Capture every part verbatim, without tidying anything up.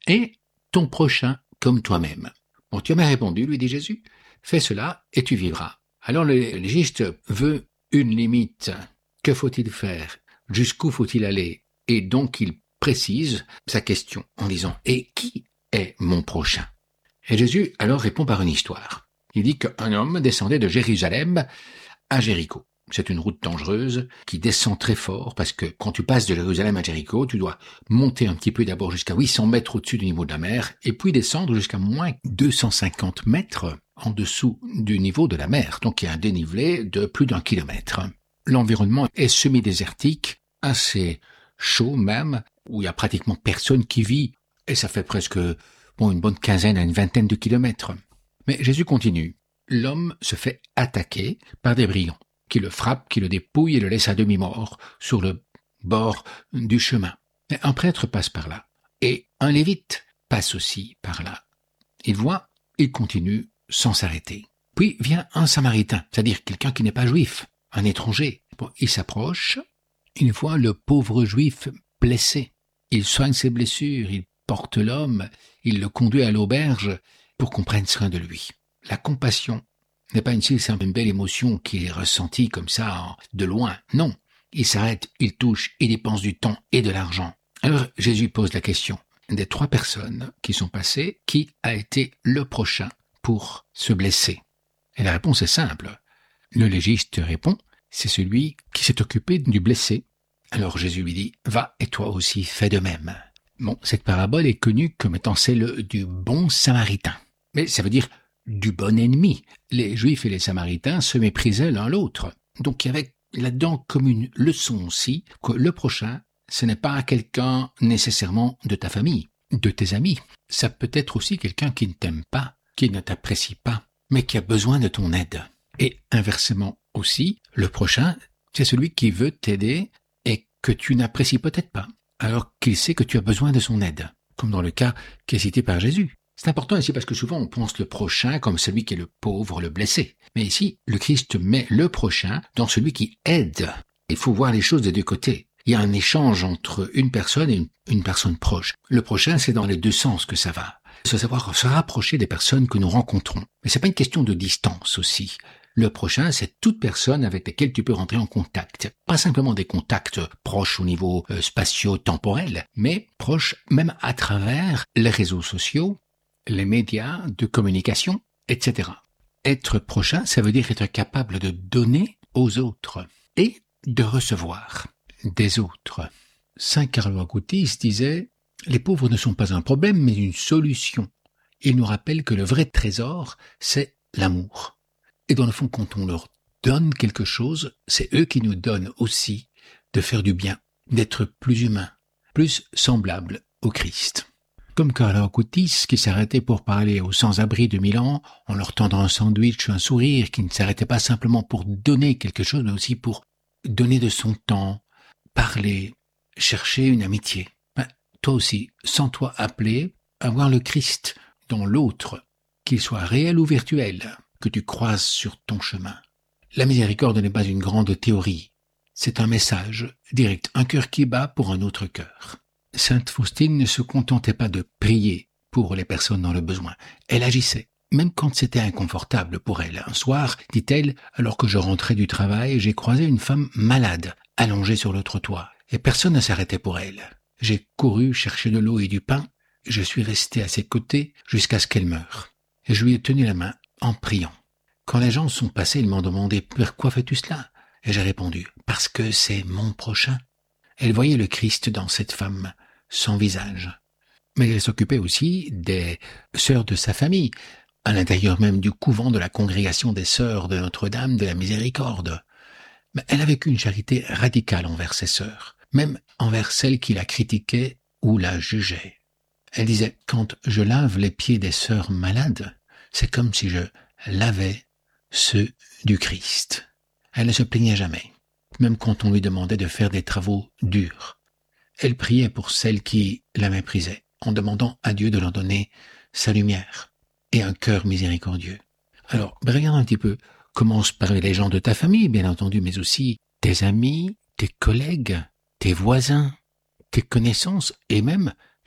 et ton prochain comme toi-même. Bon, tu as bien répondu, lui dit Jésus, fais cela et tu vivras. Alors le légiste veut une limite. Que faut-il faire? Jusqu'où faut-il aller? Et donc il précise sa question en disant « Et qui est mon prochain ?» Et Jésus alors répond par une histoire. Il dit qu'un homme descendait de Jérusalem à Jéricho. C'est une route dangereuse qui descend très fort parce que quand tu passes de Jérusalem à Jéricho, tu dois monter un petit peu d'abord jusqu'à huit cents mètres au-dessus du niveau de la mer et puis descendre jusqu'à moins deux cent cinquante mètres en dessous du niveau de la mer. Donc il y a un dénivelé de plus d'un kilomètre. L'environnement est semi-désertique, assez chaud même, où il y a pratiquement personne qui vit et ça fait presque bon, une bonne quinzaine à une vingtaine de kilomètres. Mais Jésus continue. L'homme se fait attaquer par des brigands qui le frappent, qui le dépouillent et le laissent à demi-mort sur le bord du chemin. Mais un prêtre passe par là et un lévite passe aussi par là. Il voit, il continue sans s'arrêter. Puis vient un samaritain, c'est-à-dire quelqu'un qui n'est pas juif, un étranger. Bon, il s'approche, il voit le pauvre juif blessé. Il soigne ses blessures, il porte l'homme, il le conduit à l'auberge pour qu'on prenne soin de lui. La compassion n'est pas une si simple, une belle émotion qui est ressentie comme ça, de loin. Non, il s'arrête, il touche, il dépense du temps et de l'argent. Alors Jésus pose la question des trois personnes qui sont passées, qui a été le prochain pour se blesser? Et la réponse est simple. Le légiste répond, c'est celui qui s'est occupé du blessé. Alors Jésus lui dit, va et toi aussi fais de même. Bon, cette parabole est connue comme étant celle du bon samaritain. Mais ça veut dire du bon ennemi. Les Juifs et les Samaritains se méprisaient l'un l'autre. Donc il y avait là-dedans comme une leçon aussi que le prochain, ce n'est pas quelqu'un nécessairement de ta famille, de tes amis. Ça peut être aussi quelqu'un qui ne t'aime pas, qui ne t'apprécie pas, mais qui a besoin de ton aide. Et inversement aussi, le prochain, c'est celui qui veut t'aider et que tu n'apprécies peut-être pas, alors qu'il sait que tu as besoin de son aide, comme dans le cas qui est cité par Jésus. C'est important ici parce que souvent on pense le prochain comme celui qui est le pauvre, le blessé. Mais ici, le Christ met le prochain dans celui qui aide. Il faut voir les choses des deux côtés. Il y a un échange entre une personne et une, une personne proche. Le prochain, c'est dans les deux sens que ça va. C'est savoir se rapprocher des personnes que nous rencontrons. Mais c'est pas une question de distance aussi. Le prochain, c'est toute personne avec laquelle tu peux rentrer en contact. Pas simplement des contacts proches au niveau euh, spatio-temporel, mais proches même à travers les réseaux sociaux, les médias de communication, et cetera. Être prochain, ça veut dire être capable de donner aux autres et de recevoir des autres. Saint Carlo Acutis disait « Les pauvres ne sont pas un problème, mais une solution ». Il nous rappelle que le vrai trésor, c'est l'amour. Et dans le fond, quand on leur donne quelque chose, c'est eux qui nous donnent aussi de faire du bien, d'être plus humains, plus semblables au Christ. Comme Carlo Acutis qui s'arrêtait pour parler aux sans-abri de Milan en leur tendant un sandwich, un sourire, qui ne s'arrêtait pas simplement pour donner quelque chose, mais aussi pour donner de son temps, parler, chercher une amitié. Ben, toi aussi, sens-toi appelé à voir le Christ dans l'autre, qu'il soit réel ou virtuel, que tu croises sur ton chemin. La miséricorde n'est pas une grande théorie, c'est un message direct, un cœur qui bat pour un autre cœur. Sainte Faustine ne se contentait pas de prier pour les personnes dans le besoin. Elle agissait, même quand c'était inconfortable pour elle. Un soir, dit-elle, alors que je rentrais du travail, j'ai croisé une femme malade, allongée sur le trottoir, et personne ne s'arrêtait pour elle. J'ai couru chercher de l'eau et du pain, je suis resté à ses côtés jusqu'à ce qu'elle meure. Et je lui ai tenu la main en priant. Quand les gens sont passés, ils m'ont demandé « Pourquoi fais-tu cela ?» Et j'ai répondu « Parce que c'est mon prochain ». Elle voyait le Christ dans cette femme, sans visage. Mais elle s'occupait aussi des sœurs de sa famille, à l'intérieur même du couvent de la congrégation des sœurs de Notre-Dame de la Miséricorde. Mais elle avait une charité radicale envers ses sœurs, même envers celles qui la critiquaient ou la jugeaient. Elle disait « Quand je lave les pieds des sœurs malades, c'est comme si je lavais ceux du Christ. » Elle ne se plaignait jamais, même quand on lui demandait de faire des travaux durs. Elle priait pour celles qui la méprisaient, en demandant à Dieu de leur donner sa lumière et un cœur miséricordieux. Alors, ben regarde un petit peu, commence par les gens de ta famille, bien entendu, mais aussi tes amis, tes collègues, tes voisins, tes connaissances et même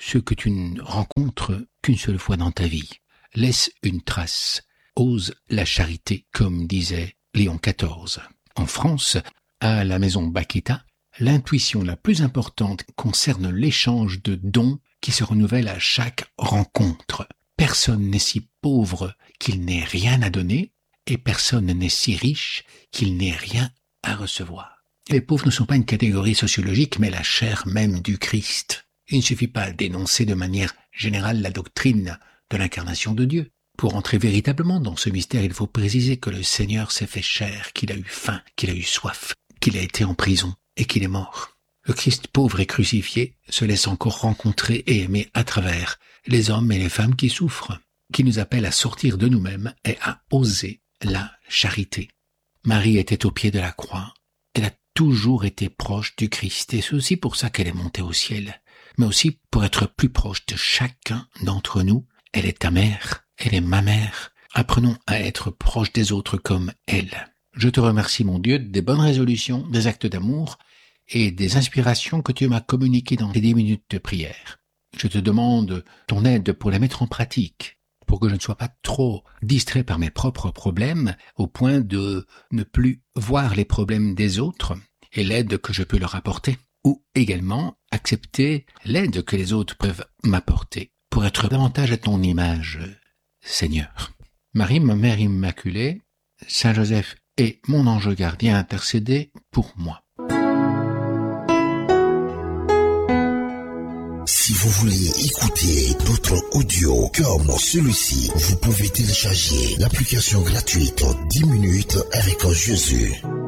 ce que tu ne rencontres qu'une seule fois dans ta vie. Laisse une trace. Ose la charité, comme disait Léon quatorze. En France, à la maison Bakhita, l'intuition la plus importante concerne l'échange de dons qui se renouvelle à chaque rencontre. Personne n'est si pauvre qu'il n'ait rien à donner et personne n'est si riche qu'il n'ait rien à recevoir. Les pauvres ne sont pas une catégorie sociologique, mais la chair même du Christ. Il ne suffit pas d'énoncer de manière générale la doctrine de l'incarnation de Dieu. Pour entrer véritablement dans ce mystère, il faut préciser que le Seigneur s'est fait chair, qu'il a eu faim, qu'il a eu soif, qu'il a été en prison et qu'il est mort. Le Christ pauvre et crucifié se laisse encore rencontrer et aimer à travers les hommes et les femmes qui souffrent, qui nous appellent à sortir de nous-mêmes et à oser la charité. Marie était au pied de la croix. Elle a toujours été proche du Christ et c'est aussi pour ça qu'elle est montée au ciel, mais aussi pour être plus proche de chacun d'entre nous. Elle est ta mère, elle est ma mère. Apprenons à être proche des autres comme elle. Je te remercie, mon Dieu, des bonnes résolutions, des actes d'amour et des inspirations que tu m'as communiquées dans tes dix minutes de prière. Je te demande ton aide pour les mettre en pratique, pour que je ne sois pas trop distrait par mes propres problèmes, au point de ne plus voir les problèmes des autres et l'aide que je peux leur apporter, ou également accepter l'aide que les autres peuvent m'apporter, pour être davantage à ton image, Seigneur. Marie, ma Mère Immaculée, Saint Joseph et mon ange gardien, intercédez pour moi. Si vous voulez écouter d'autres audios comme celui-ci, vous pouvez télécharger l'application gratuite dix minutes avec Jésus.